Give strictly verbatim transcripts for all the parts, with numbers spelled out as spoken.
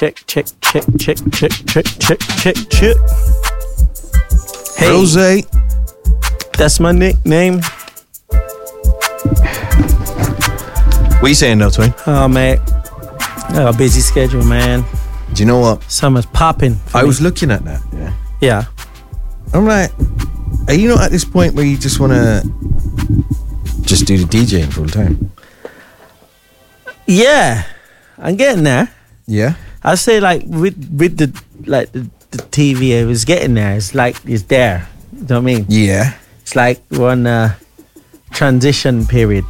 check, check, check, check, check, check, check, check, check. Hey, Rose. That's my nickname. What you saying though, Twin? Oh, mate. I got a busy schedule, man. Do you know what? Summer's popping. I me. was looking at that. Yeah. Yeah. I'm like, are you not at this point where you just want to just do the DJing full time? Yeah. I'm getting there. Yeah. I say like with with the like the, the T V, it was getting there. It's like it's there. You know what I mean? Yeah. It's like we're on a transition period,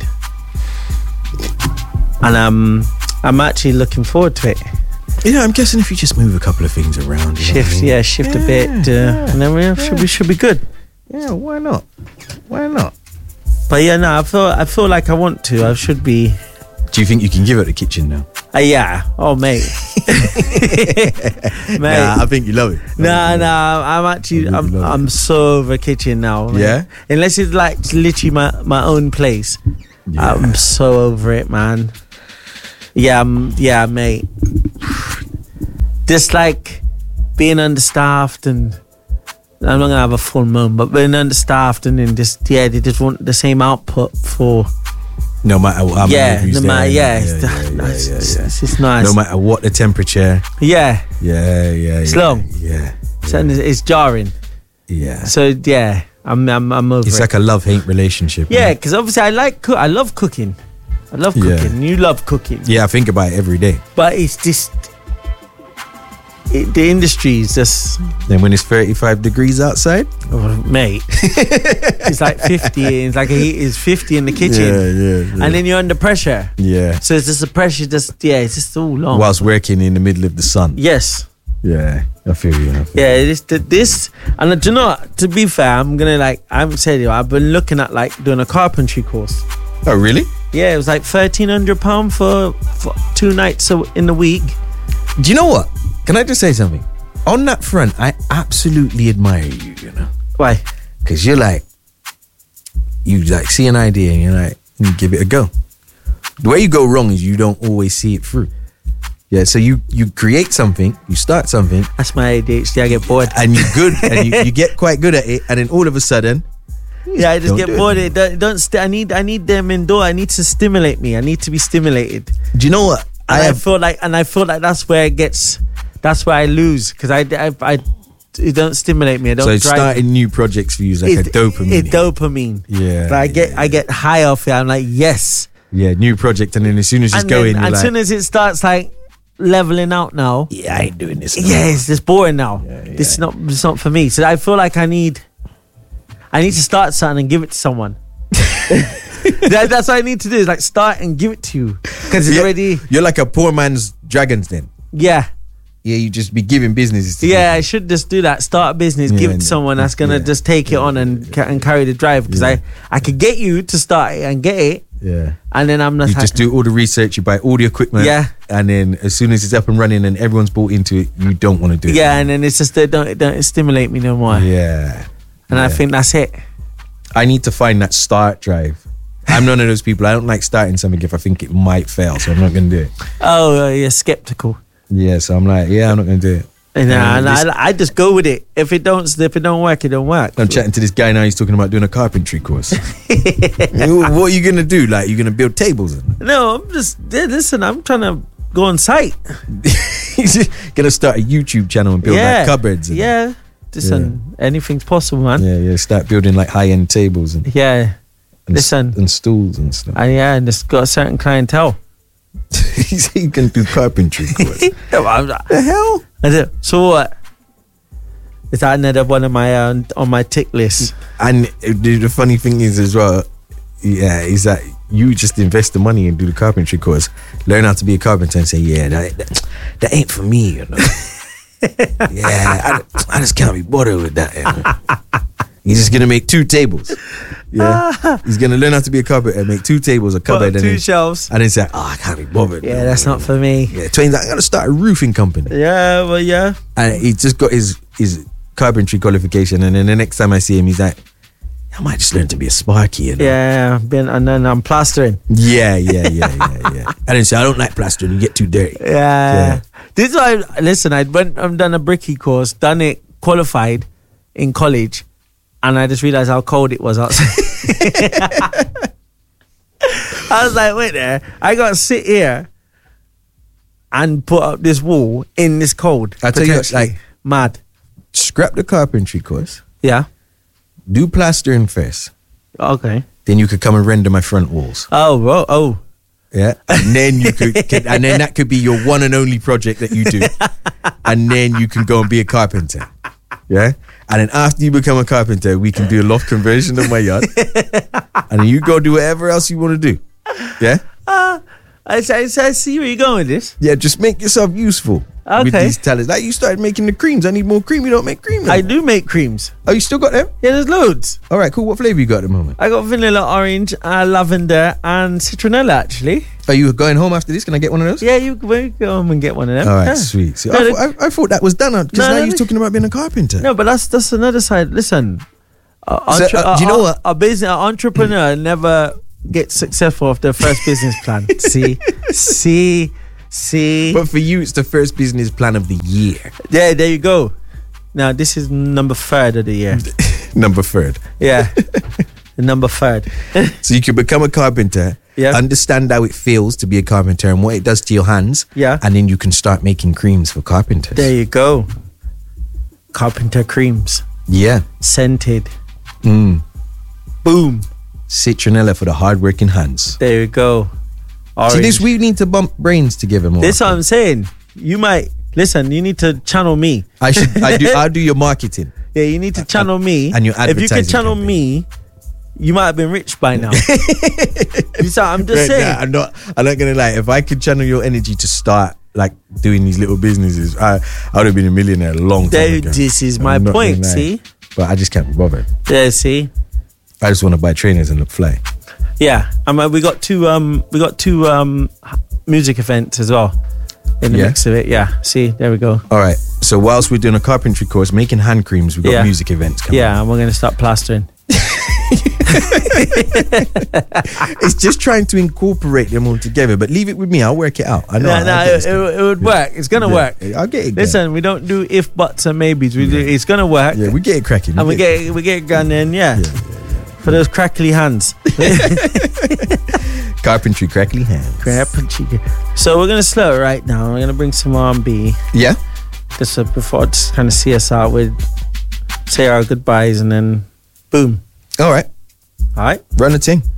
and um, I'm actually looking forward to it. Yeah, I'm guessing if you just move a couple of things around, you know Shift, what I mean? yeah, shift yeah, a bit, uh, yeah, and then we yeah. should be should be good. Yeah, why not? Why not? But yeah, no, I feel I feel like I want to. I should be. Do you think you can give it the kitchen now? Uh, yeah. Oh, mate. mate. Nah, I think you love it. Nah, nah. I'm actually, I really I'm, love it. I'm so over kitchen now. Man. Yeah? Unless it's like literally my, my own place. Yeah. I'm so over it, man. Yeah, um, yeah, mate. Just like being understaffed, and I'm not gonna have a full moon, but being understaffed and then just yeah, they just want the same output for. No matter what, Yeah, who's no there, matter, yeah, yeah, it's, yeah, it's, yeah, it's, yeah, it's, yeah. it's just nice. No matter what the temperature. Yeah, Yeah, yeah, It's yeah. long. Yeah, so it's, it's jarring. yeah. So yeah, I'm I'm I'm over It's it. like a love-hate relationship. Yeah, man. because obviously I like cook. I love cooking. I love Yeah. cooking. You love cooking. Yeah, I think about it every day. But it's just it, the industry is just, Then when it's thirty-five degrees outside. oh, mate. It's like fifty. It's like a heat is fifty in the kitchen, yeah, yeah. and then you're under pressure. yeah. So it's just the pressure. Just yeah, it's just all long. Whilst working in the middle of the sun. Yes. Yeah, I feel you. I feel Yeah, this, this, and uh, do you know what? To be fair, I'm gonna like, I haven't said it, I've been looking at like doing a carpentry course. Oh, really? Yeah, it was like thirteen hundred pounds for, for two nights a- in the week. Do you know what? Can I just say something? On that front, I absolutely admire you, you know? Why? Because you're like, you like see an idea and you're like, you give it a go. The way you go wrong is you don't always see it through. Yeah, so you, you create something, you start something, That's my A D H D, I get bored. and you're good, and you, you get quite good at it, and then all of a sudden, Yeah, I just Don't get do it. bored. It don't, don't st- I need I need them indoor. I need to stimulate me. I need to be stimulated. do you know what? And I I, have, feel like and I feel like that's where it gets. That's where I lose because I, I I it don't stimulate me. I don't so drive. starting new projects for you is like It- a dopamine. It dopamine. Yeah, But I get yeah, I get high off it. I'm like yes. yeah, new project, and then as soon as it's And going, then, you're as like, soon as it starts like leveling out now, yeah, I ain't doing this. no yeah, more. it's just boring now. Yeah, yeah. This is not it's not for me. So I feel like I need I need to start something and give it to someone. that, that's what I need to do is like start and give it to you because it's Yeah, already You're like a poor man's dragons then. yeah Yeah, you just be giving businesses to yeah. I people. should just do that. Start a business, Yeah, give it and- to someone that's gonna yeah. just take it on and ca- and carry the drive because Yeah. I I could get you to start it and get it Yeah. and then I'm not You just do all the research, you buy all the equipment. Yeah. And then as soon as it's up and running and everyone's bought into it, you don't want to do it. yeah and then it's just they don't it don't stimulate me no more Yeah. and I Yeah. think that's it. I need to find that start drive. I'm none of those people. I don't like starting something if I think it might fail, so I'm not going to do it. Oh, uh, you're skeptical. Yeah, so I'm like, yeah, I'm not going to do it. And, uh, Yeah, and this- I, I just go with it. If it don't, if it don't work, it don't work. I'm chatting to this guy now. He's talking about doing a carpentry course. What are you going to do? Like, you're going to build tables? No, I'm just yeah, listen. I'm trying to go on site. He's going to start a YouTube channel and build yeah, like cupboards. And, yeah. Listen, anything's possible, man. yeah, yeah. Start building like high end tables and, Yeah, and, Listen. s- and stools and stuff. and yeah, and it's got a certain clientele. He's he can do carpentry course. Yeah, well, I'm- The hell? I do. So what? Is that another one of my uh, on my tick list? And the, the funny thing is as well, yeah, is that you just invest the money and do the carpentry course, learn how to be a carpenter, and say, yeah, that that, that ain't for me, you know. yeah, I, I just can't be bothered with that. You know? He's just gonna make two tables. Yeah, he's gonna learn how to be a carpenter and make two tables, a cupboard, Put and two then, shelves. and then say, oh, I can't be bothered. Yeah, that's not for me. Yeah, Twain's like, I gotta start a roofing company, Yeah, well, yeah. and he just got his his carpentry qualification, and then the next time I see him, he's like, I might just learn to be a sparky, you know? Yeah, been, and then I'm plastering. Yeah, yeah, yeah, yeah, yeah. I didn't say I don't like plastering. You get too dirty. Yeah. Yeah. This is why, listen, I went, I've done a bricky course, done it, qualified in college, and I just realised how cold it was outside. I was like, wait there, I got to sit here and put up this wall in this cold. I tell you, what, potentially. like, mad. scrap the carpentry course, Yeah. do plastering first, Okay. then you could come and render my front walls. Oh, oh, oh. Yeah, and then you could, could, and then that could be your one and only project that you do, and then you can go and be a carpenter. Yeah, and then after you become a carpenter, we can do a loft conversion of my yard, and then you go do whatever else you want to do. Yeah, Uh, I, I, I see where you're going with this. yeah, just make yourself useful with Okay. these talents. Like you started making the creams. I need more cream. You don't make cream. I now. do make creams. Oh, you still got them? Yeah, there's loads. All right, cool. What flavor you got at the moment? I got vanilla, orange, uh, lavender, and citronella, actually. Are you going home after this? Can I get one of those? Yeah, you can we go home and get one of them. All right, Yeah. sweet. See, No, I, the- thought, I, I thought that was done because No, now no, you're no. talking about being a carpenter. No, but that's that's another side. Listen, uh, So, entre- uh, do you know uh, what? A business an entrepreneur never gets successful off their first business plan. See, see, see. But for you, it's the first business plan of the year. Yeah, there you go. Now this is number third of the year. Number third. Yeah, the number third. So you can become a carpenter, Yeah. understand how it feels to be a carpenter and what it does to your hands. Yeah. And then you can start making creams for carpenters. There you go. Carpenter creams, Yeah. scented. Mm. Boom. Citronella for the hardworking hands. There you go. See, this Orange. we need to bump brains together more. This what often. I'm saying. You might listen. You need to channel me. I should. I do. I'll do your marketing. Yeah, you need to channel me. and your If you could advertising channel campaign. me, you might have been rich by now. You see, I'm just Right, saying. nah, I'm not. I'm not gonna lie. If I could channel your energy to start like doing these little businesses, I I would have been a millionaire a long time There- ago. this is my I'm not point, gonna lie. see? But I just can't be bothered. Yeah, see. I just want to buy trainers and look fly. Yeah, um, uh, we got two. Um, we got two um, h- music events as well in the Yeah? mix of it. Yeah. See, there we go. All right. So whilst we're doing a carpentry course, making hand creams, we've got Yeah. music events coming. Yeah, and we're gonna start plastering. It's just trying to incorporate them all together. But leave it with me. I'll work it out. I know. No, I'll no, get it, this it, going. it would work. It's gonna Yeah, work. I'll get it. Listen, we don't do if, buts, and maybes. We do. It's gonna work. Going. Yeah, we get it cracking. And we get get we get gun in, yeah. Yeah, For those crackly hands. carpentry crackly hands. Grab and cheeky. So we're gonna slow it right now. We're gonna bring some R and B. Yeah. Just uh, before just kind of see us out with say our goodbyes and then boom. All right. All right. Run the thing.